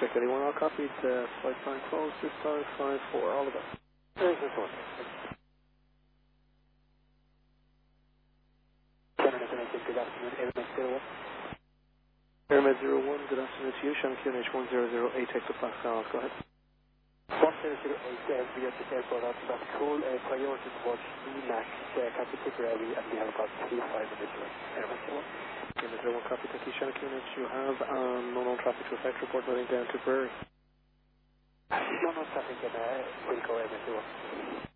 check 81, all copied. Flight time closed, this time 5-4, all the best. There's this one. Good afternoon, Airmet 01. Airmet 01, good afternoon to you. Shannon QNH 1008 hectopascals, go ahead. 1008, we at the airport out to cool, priority towards EMAX, copy Tipperary, and we have about 3-5 minutes left. Airmet 01. Airmet 01, copy, thank you. Shannon QNH, you have no known traffic to effect report running down to Tipperary. No traffic in Wilco, Airmet 01.